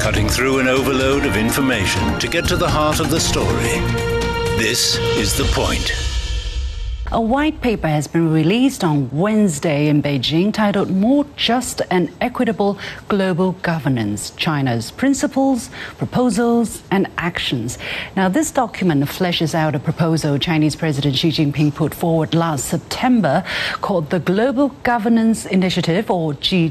cutting through an overload of information to get to the heart of the story. This is The Point. A white paper has been released on Wednesday in Beijing titled More Just and Equitable Global Governance, China's Principles, Proposals and Actions. Now, this document fleshes out a proposal Chinese President Xi Jinping put forward last September called the Global Governance Initiative, or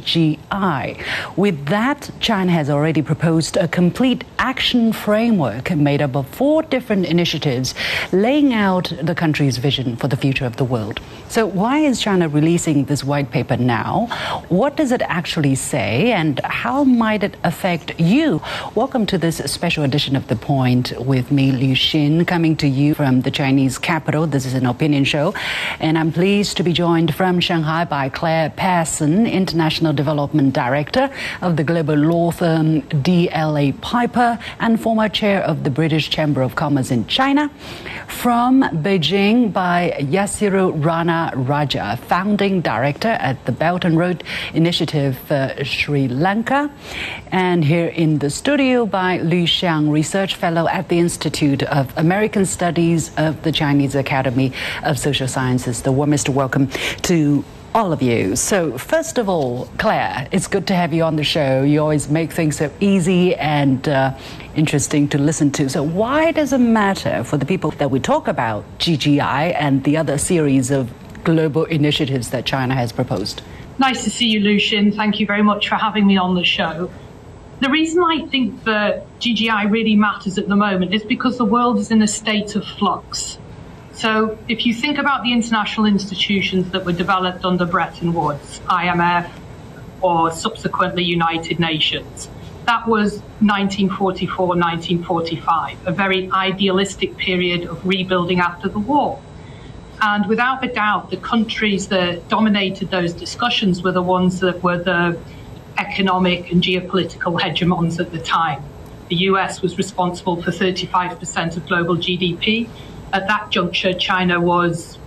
GGI. With that, China has already proposed a complete action framework made up of 4 different initiatives laying out the country's vision for the future of the world. So why is China releasing this white paper now? What does it actually say, and how might it affect you? Welcome to this special edition of The Point with me, Liu Xin, coming to you from the Chinese capital. This is an opinion show, and I'm pleased to be joined from Shanghai by Claire Pearson, International Development Director of the global law firm DLA Piper and former chair of the British Chamber of Commerce in China. From Beijing by Yasiru Rana Raja, founding director at the Belt and Road Initiative Sri Lanka. And here in the studio by Lu Xiang, research fellow at the Institute of American Studies of the Chinese Academy of Social Sciences. The warmest welcome to all of you. So first of all, Claire, it's good to have you on the show. You always make things so easy and interesting to listen to. So why does it matter for the people that we talk about GGI and the other series of global initiatives that China has proposed? Nice to see you, Lu Xin. Thank you very much for having me on the show. The reason I think that GGI really matters at the moment is because the world is in a state of flux. So if you think about the international institutions that were developed under Bretton Woods, IMF, or subsequently United Nations, that was 1944, 1945, a very idealistic period of rebuilding after the war. And without a doubt, the countries that dominated those discussions were the ones that were the economic and geopolitical hegemons at the time. The US was responsible for 35% of global GDP. At that juncture, China was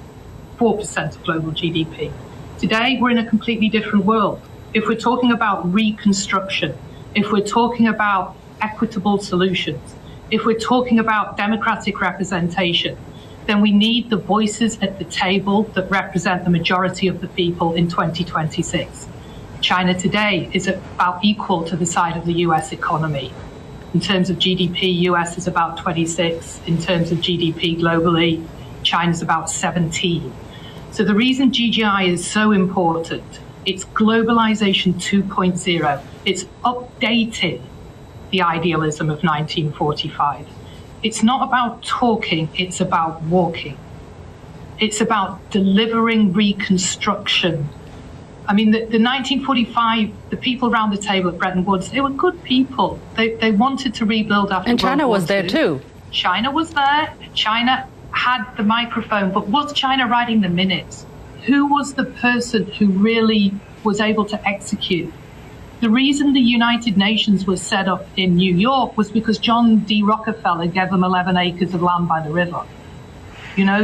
4% of global GDP. Today, we're in a completely different world. If we're talking about reconstruction, if we're talking about equitable solutions, if we're talking about democratic representation, then we need the voices at the table that represent the majority of the people in 2026. China today is about equal to the side of the US economy. In terms of GDP, US is about 26. In terms of GDP globally, China's about 17. So the reason GGI is so important, it's globalization 2.0. It's updating the idealism of 1945. It's not about talking, it's about walking. It's about delivering reconstruction. I mean, the 1945, the people around the table at Bretton Woods, they were good people. They wanted to rebuild after And China was there too. China was there. China had the microphone, but was China writing the minutes? Who was the person who really was able to execute? The reason the United Nations was set up in New York was because John D. Rockefeller gave them 11 acres of land by the river. You know,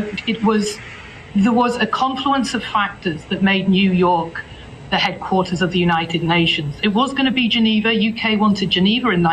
there was a confluence of factors that made New York the headquarters of the United Nations. It was going to be Geneva. UK wanted Geneva in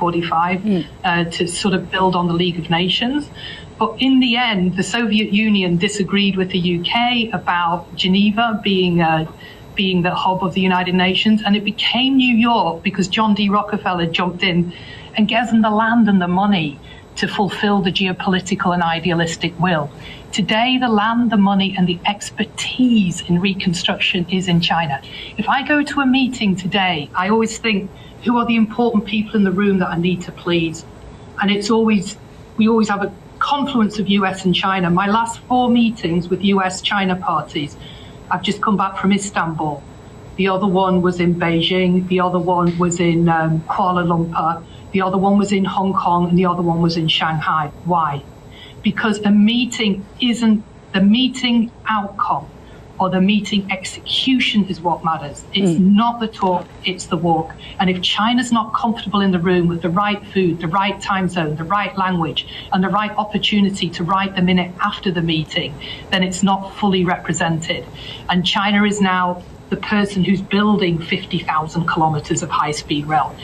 1945 to sort of build on the League of Nations. But in the end, the Soviet Union disagreed with the UK about Geneva being the hub of the United Nations, and it became New York because John D. Rockefeller jumped in and gave them the land and the money to fulfill the geopolitical and idealistic will. Today, the land, the money, and the expertise in reconstruction is in China. If I go to a meeting today, I always think, who are the important people in the room that I need to please? And we always have a confluence of US and China. My last 4 meetings with US-China parties, I've just come back from Istanbul. The other one was in Beijing. The other one was in Kuala Lumpur. The other one was in Hong Kong, and the other one was in Shanghai. Why? Because a meeting isn't the meeting outcome or the meeting execution is what matters. It's not the talk, it's the walk. And if China's not comfortable in the room with the right food, the right time zone, the right language, and the right opportunity to write the minute after the meeting, then it's not fully represented. And China is now the person who's building 50,000 kilometers of high-speed rail.